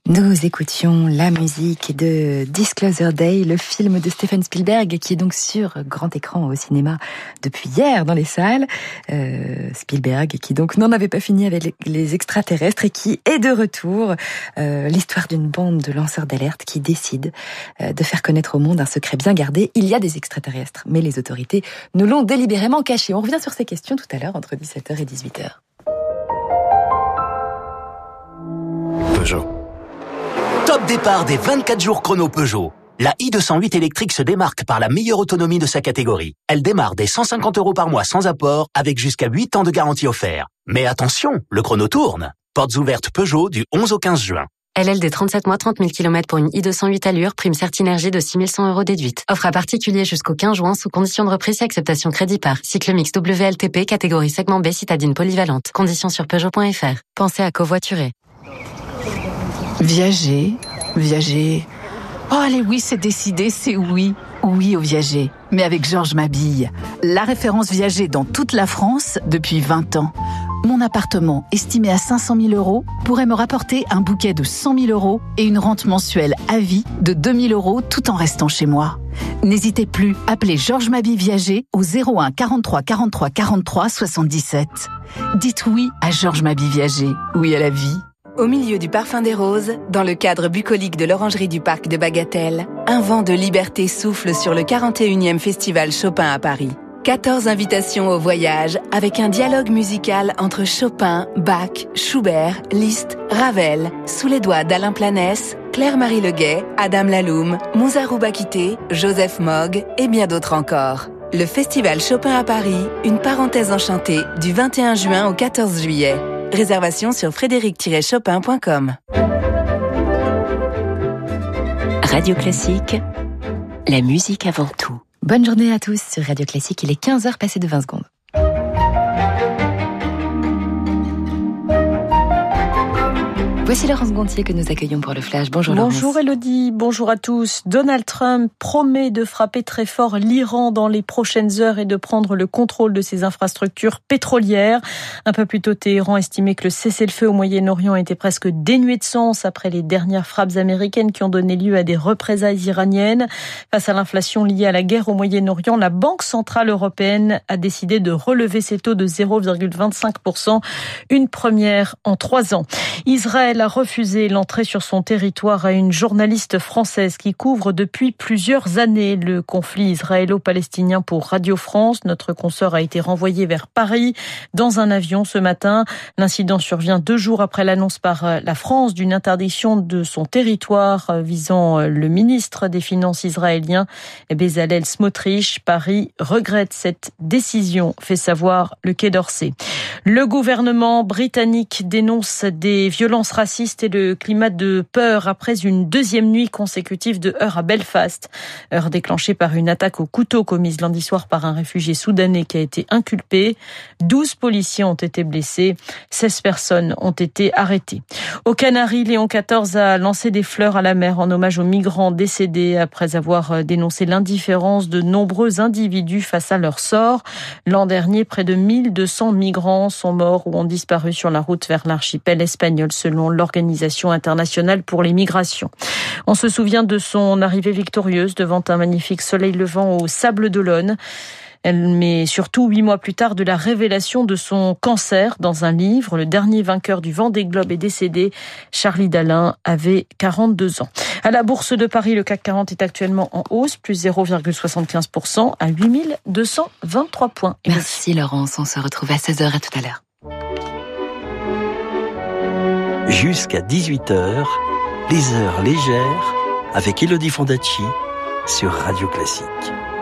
Nous écoutions la musique de Disclosure Day, le film de Steven Spielberg qui est donc sur grand écran au cinéma depuis hier dans les salles. Spielberg qui donc n'en avait pas fini avec les extraterrestres et qui est de retour. L'histoire d'une bande de lanceurs d'alerte qui décide de faire connaître au monde un secret bien gardé. Il y a des extraterrestres, mais les autorités nous l'ont délibérément caché. On revient sur ces questions tout à l'heure entre 17h et 18h. Peugeot. Top départ des 24 jours chrono Peugeot. La i208 électrique se démarque par la meilleure autonomie de sa catégorie. Elle démarre dès 150 € par mois sans apport, avec jusqu'à 8 ans de garantie offert. Mais attention, le chrono tourne. Portes ouvertes Peugeot du 11 au 15 juin. LLD 37 mois, 30 000 km pour une i208 allure, prime Certinergie de 6 100 € déduite. Offre à particulier jusqu'au 15 juin sous condition de reprise et acceptation crédit par. Cycle mix WLTP, catégorie segment B, citadine polyvalente. Conditions sur Peugeot.fr. Pensez à covoiturer. Viager. Oh allez, oui, c'est décidé, c'est oui. Oui au Viager. Mais avec Georges Mabille. La référence Viager dans toute la France depuis 20 ans. Mon appartement, estimé à 500 000 € pourrait me rapporter un bouquet de 100 000 € et une rente mensuelle à vie de 2 000 € tout en restant chez moi. N'hésitez plus, appelez Georges Mabille Viager au 01 43 43 43 77. Dites oui à Georges Mabille Viager. Oui à la vie. Au milieu du parfum des roses, dans le cadre bucolique de l'orangerie du parc de Bagatelle, un vent de liberté souffle sur le 41e festival Chopin à Paris. 14 invitations au voyage avec un dialogue musical entre Chopin, Bach, Schubert, Liszt, Ravel, sous les doigts d'Alain Planès, Claire-Marie Leguet, Adam Laloum, Mouzarou Bakité, Joseph Mogg et bien d'autres encore. Le festival Chopin à Paris, une parenthèse enchantée du 21 juin au 14 juillet. Réservation sur frédéric-chopin.com. Radio Classique, la musique avant tout. Bonne journée à tous sur Radio Classique, il est 15h passé de 20 secondes. Voici Laurence Gontier que nous accueillons pour le Flash. Bonjour Laurence. Bonjour Elodie, bonjour à tous. Donald Trump promet de frapper très fort l'Iran dans les prochaines heures et de prendre le contrôle de ses infrastructures pétrolières. Un peu plus tôt, Téhéran estimait que le cessez-le-feu au Moyen-Orient était presque dénué de sens après les dernières frappes américaines qui ont donné lieu à des représailles iraniennes. Face à l'inflation liée à la guerre au Moyen-Orient, la Banque centrale européenne a décidé de relever ses taux de 0,25%, une première en 3 ans. Israël a refusé l'entrée sur son territoire à une journaliste française qui couvre depuis plusieurs années le conflit israélo-palestinien pour Radio France. Notre consoeur a été renvoyée vers Paris dans un avion ce matin. L'incident survient 2 jours après l'annonce par la France d'une interdiction de son territoire visant le ministre des Finances israélien, Bezalel Smotrich. Paris regrette cette décision, fait savoir le Quai d'Orsay. Le gouvernement britannique dénonce des violences racistes et le climat de peur après une deuxième nuit consécutive de heurts à Belfast. Heurts déclenchée par une attaque au couteau commise lundi soir par un réfugié soudanais qui a été inculpé. 12 policiers ont été blessés. 16 personnes ont été arrêtées. Aux Canaries, Léon XIV a lancé des fleurs à la mer en hommage aux migrants décédés après avoir dénoncé l'indifférence de nombreux individus face à leur sort. L'an dernier, près de 1200 migrants sont morts ou ont disparu sur la route vers l'archipel espagnol selon l'Organisation internationale pour les migrations. On se souvient de son arrivée victorieuse devant un magnifique soleil levant au Sable d'Olonne. Mais surtout 8 mois plus tard de la révélation de son cancer dans un livre. Le dernier vainqueur du Vendée Globe est décédé. Charlie Dalin avait 42 ans. À la Bourse de Paris, le CAC 40 est actuellement en hausse, plus 0,75% à 8223 points. Merci Laurence, on se retrouve à 16h, à tout à l'heure. Jusqu'à 18h, les heures légères avec Elodie Fondacci sur Radio Classique.